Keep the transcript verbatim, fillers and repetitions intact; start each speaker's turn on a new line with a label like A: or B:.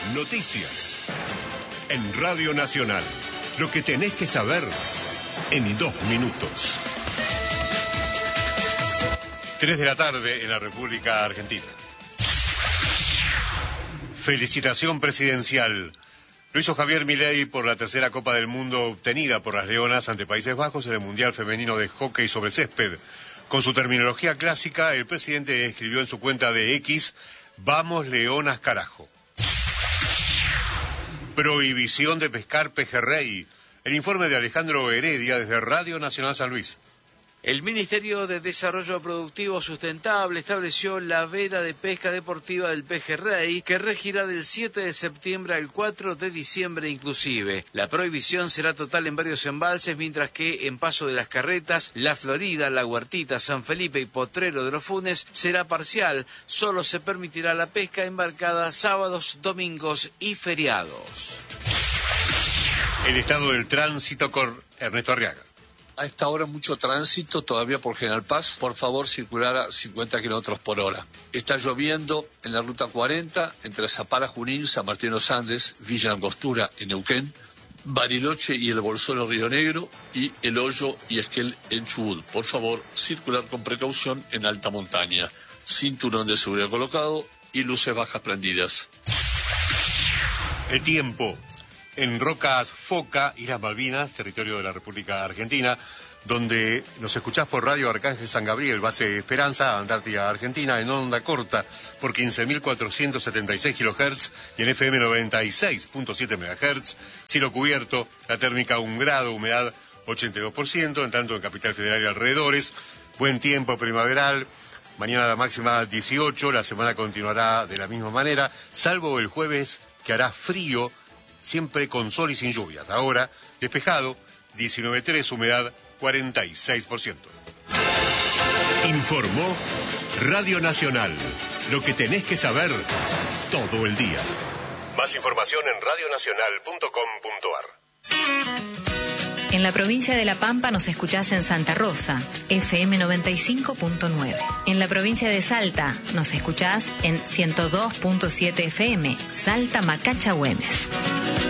A: Noticias. En Radio Nacional. Lo que tenés que saber en dos minutos. Tres de la tarde en la República Argentina. Felicitación presidencial. Lo hizo Javier Milei por la tercera Copa del Mundo obtenida por las Leonas ante Países Bajos en el Mundial Femenino de Hockey sobre Césped. Con su terminología clásica, el presidente escribió en su cuenta de X: "Vamos Leonas carajo". Prohibición de pescar pejerrey. El informe de Alejandro Heredia desde Radio Nacional San Luis.
B: El Ministerio de Desarrollo Productivo Sustentable estableció la veda de pesca deportiva del pejerrey, que regirá del siete de septiembre al cuatro de diciembre inclusive. La prohibición será total en varios embalses, mientras que en Paso de las Carretas, La Florida, La Huertita, San Felipe y Potrero de los Funes será parcial. Solo se permitirá la pesca embarcada sábados, domingos y feriados.
A: El estado del tránsito con Ernesto Arriaga.
C: A esta hora mucho tránsito todavía por General Paz. Por favor, circular a cincuenta kilómetros por hora. Está lloviendo en la ruta cuarenta entre Zapala, Junín, San Martín de los Andes, Villa Angostura en Neuquén, Bariloche y el Bolsón en Río Negro y El Hoyo y Esquel en Chubut. Por favor, circular con precaución en alta montaña. Cinturón de seguridad colocado y luces bajas prendidas.
A: El tiempo. En Rocas Foca, Islas Malvinas, territorio de la República Argentina, donde nos escuchás por Radio Arcángel San Gabriel, base Esperanza, Antártida Argentina, en onda corta por quince mil cuatrocientos setenta y seis kilohertz y en F M noventa y seis punto siete megahertz, cielo cubierto, la térmica un grado, humedad ochenta y dos por ciento, en tanto en Capital Federal y alrededores, buen tiempo primaveral, mañana la máxima dieciocho, la semana continuará de la misma manera, salvo el jueves que hará frío, siempre con sol y sin lluvias. Ahora, despejado, diecinueve punto tres, humedad cuarenta y seis por ciento. Informó Radio Nacional. Lo que tenés que saber todo el día. Más información en radio nacional punto com punto ar.
D: En la provincia de La Pampa nos escuchás en Santa Rosa, F M noventa y cinco punto nueve. En la provincia de Salta nos escuchás en ciento dos punto siete F M, Salta Macacha Güemes.